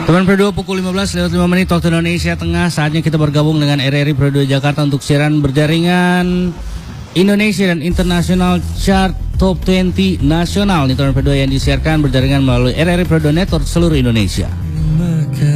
Teman Pro 2 pukul 15:05 waktu Indonesia Tengah. Saatnya kita bergabung dengan RRI Pro 2 Jakarta untuk siaran berjaringan Indonesia dan International Chart Top 20 Nasional. Ini Teman Pro 2 yang disiarkan berjaringan melalui RRI Pro 2 Network seluruh Indonesia.